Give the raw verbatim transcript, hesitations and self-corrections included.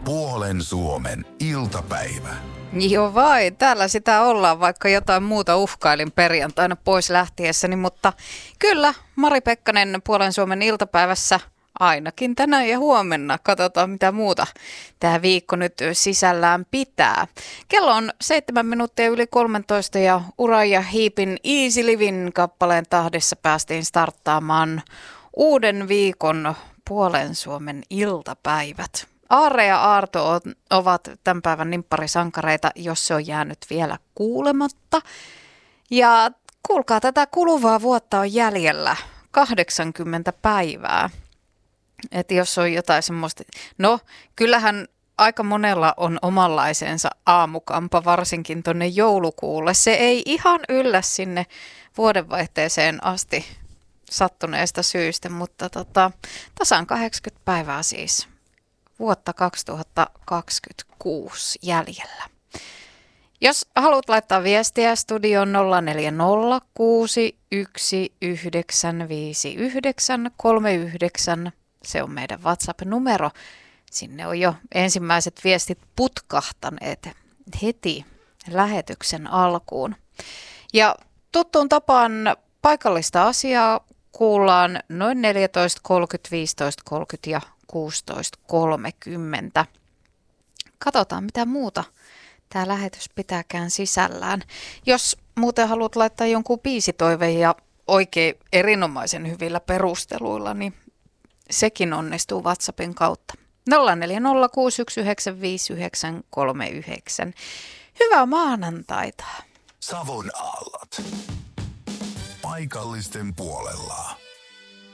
Puolen Suomen iltapäivä. Joo vai, täällä sitä ollaan, vaikka jotain muuta uhkailin perjantaina pois lähtiessäni, mutta kyllä Mari Pekkanen Puolen Suomen iltapäivässä ainakin tänään ja huomenna. Katsotaan mitä muuta tämä viikko nyt sisällään pitää. Kello on seitsemän minuuttia yli kolmetoista ja Uraija Heepin Easy Living -kappaleen tahdissa päästiin starttaamaan uuden viikon Puolen Suomen iltapäivät. Aarre ja Aarto on, ovat tämän päivän nimpparisankareita, jos se on jäänyt vielä kuulematta. Ja kuulkaa, tätä kuluvaa vuotta on jäljellä kahdeksankymmentä päivää. Että jos on jotain semmoista, no kyllähän aika monella on omanlaisensa aamukampa, varsinkin tonne joulukuulle. Se ei ihan yllä sinne vuodenvaihteeseen asti sattuneesta syystä, mutta tota, tasan kahdeksankymmentä päivää siis vuotta kaksituhattakaksikymmentäkuusi jäljellä. Jos haluat laittaa viestiä studioon nolla neljä nolla kuusi yksi yhdeksän viisi yhdeksän kolme yhdeksän, se on meidän WhatsApp-numero. Sinne on jo ensimmäiset viestit putkahtaneet heti lähetyksen alkuun. Ja tuttuun tapaan paikallista asiaa kuullaan noin neljätoista kolmekymmentä, viisitoista kolmekymmentä ja kuusitoista kolmekymmentä. Katsotaan mitä muuta tämä lähetys pitääkään sisällään. Jos muuten haluat laittaa jonkun biisitoiveen ja oikein erinomaisen hyvillä perusteluilla, niin sekin onnistuu WhatsAppin kautta. nolla neljä nolla kuusi yksi yhdeksän viisi yhdeksän kolme yhdeksän. Hyvää maanantaita. Savon aallot. Paikallisten puolella.